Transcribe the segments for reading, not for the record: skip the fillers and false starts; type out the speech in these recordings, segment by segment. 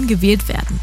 gewählt werden.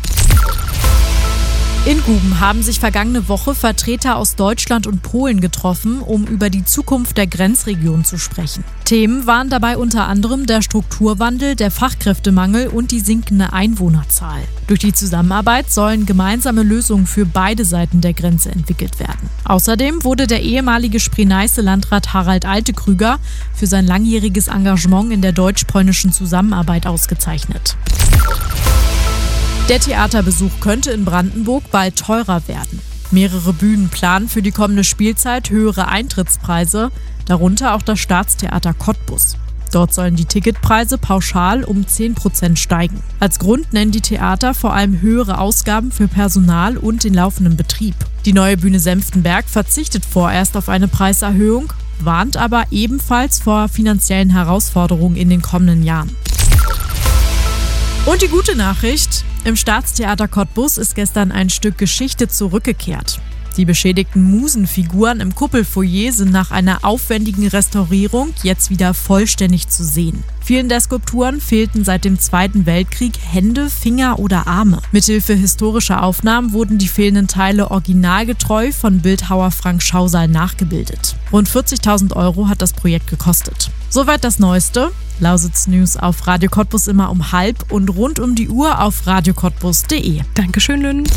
In Guben haben sich vergangene Woche Vertreter aus Deutschland und Polen getroffen, um über die Zukunft der Grenzregion zu sprechen. Themen waren dabei unter anderem der Strukturwandel, der Fachkräftemangel und die sinkende Einwohnerzahl. Durch die Zusammenarbeit sollen gemeinsame Lösungen für beide Seiten der Grenze entwickelt werden. Außerdem wurde der ehemalige Spree-Neiße-Landrat Harald Altekrüger für sein langjähriges Engagement in der deutsch-polnischen Zusammenarbeit ausgezeichnet. Der Theaterbesuch könnte in Brandenburg bald teurer werden. Mehrere Bühnen planen für die kommende Spielzeit höhere Eintrittspreise, darunter auch das Staatstheater Cottbus. Dort sollen die Ticketpreise pauschal um 10% steigen. Als Grund nennen die Theater vor allem höhere Ausgaben für Personal und den laufenden Betrieb. Die neue Bühne Senftenberg verzichtet vorerst auf eine Preiserhöhung, warnt aber ebenfalls vor finanziellen Herausforderungen in den kommenden Jahren. Und die gute Nachricht: Im Staatstheater Cottbus ist gestern ein Stück Geschichte zurückgekehrt. Die beschädigten Musenfiguren im Kuppelfoyer sind nach einer aufwendigen Restaurierung jetzt wieder vollständig zu sehen. Vielen der Skulpturen fehlten seit dem Zweiten Weltkrieg Hände, Finger oder Arme. Mithilfe historischer Aufnahmen wurden die fehlenden Teile originalgetreu von Bildhauer Frank Schausal nachgebildet. Rund 40.000 € hat das Projekt gekostet. Soweit das Neueste. Lausitz News auf Radio Cottbus immer um 12:30 und rund um die Uhr auf radiocottbus.de. Dankeschön, Lynn.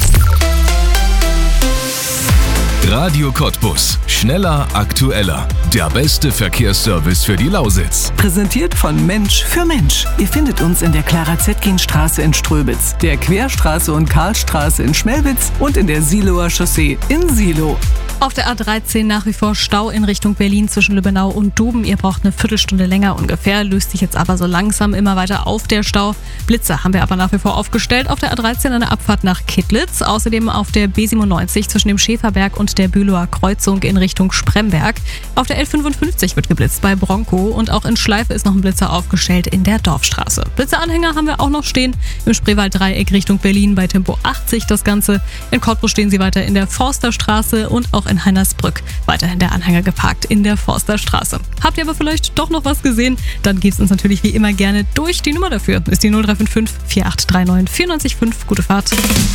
Radio Cottbus. Schneller, aktueller. Der beste Verkehrsservice für die Lausitz. Präsentiert von Mensch für Mensch. Ihr findet uns in der Clara-Zetkin-Straße in Ströbitz, der Querstraße und Karlstraße in Schmelwitz und in der Siloer Chaussee in Silo. Auf der A13 nach wie vor Stau in Richtung Berlin zwischen Lübbenau und Duben. Ihr braucht eine Viertelstunde länger ungefähr. Löst sich jetzt aber so langsam immer weiter auf, der Stau. Blitzer haben wir aber nach wie vor aufgestellt. Auf der A13 eine Abfahrt nach Kittlitz. Außerdem auf der B97 zwischen dem Schäferberg und der Bülower Kreuzung in Richtung Spremberg. Auf der L55 wird geblitzt bei Bronco. Und auch in Schleife ist noch ein Blitzer aufgestellt in der Dorfstraße. Blitzeranhänger haben wir auch noch stehen im Spreewald-Dreieck Richtung Berlin bei Tempo 80 das Ganze. In Cottbus stehen sie weiter in der Forsterstraße und auch in Heinersbrück weiterhin der Anhänger geparkt in der Forsterstraße. Habt ihr aber vielleicht doch noch was gesehen? Dann gebt es uns natürlich wie immer gerne durch. Die Nummer dafür ist die 0355 4839 945. Gute Fahrt.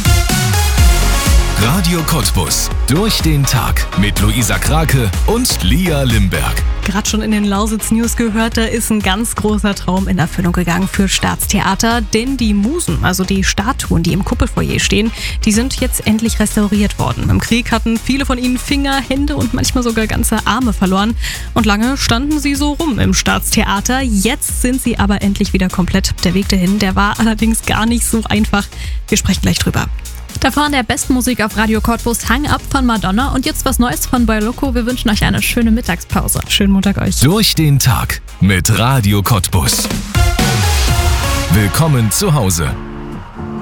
Radio Cottbus. Durch den Tag mit Luisa Krake und Lia Limberg. Gerade schon in den Lausitz News gehört, da ist ein ganz großer Traum in Erfüllung gegangen für Staatstheater, denn die Musen, also die Statuen, die im Kuppelfoyer stehen, die sind jetzt endlich restauriert worden. Im Krieg hatten viele von ihnen Finger, Hände und manchmal sogar ganze Arme verloren und lange standen sie so rum im Staatstheater. Jetzt sind sie aber endlich wieder komplett. Der Weg dahin, der war allerdings gar nicht so einfach. Wir sprechen gleich drüber. Davor an der besten Musik auf Radio Cottbus, Hang Up von Madonna und jetzt was Neues von Boy Loco. Wir wünschen euch eine schöne Mittagspause. Schönen Montag euch. Durch den Tag mit Radio Cottbus. Willkommen zu Hause.